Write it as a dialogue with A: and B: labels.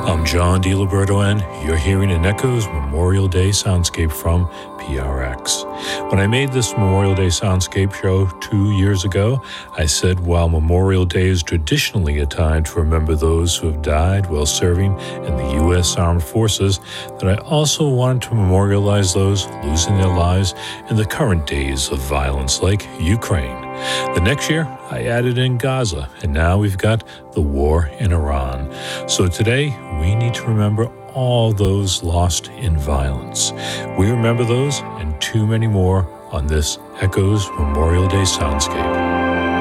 A: I'm John DiLiberto, and you're hearing an Echoes Memorial Day soundscape from PRX. When I made this Memorial Day soundscape show 2 years ago, I said while Memorial Day is traditionally a time to remember those who have died while serving in the U.S. Armed Forces, that I also wanted to memorialize those losing their lives in the current days of violence like Ukraine. The next year, I added in Gaza, and now we've got the war in Iran. So today, we need to remember all those lost in violence. We remember those and too many more on this Echoes Memorial Day Soundscape.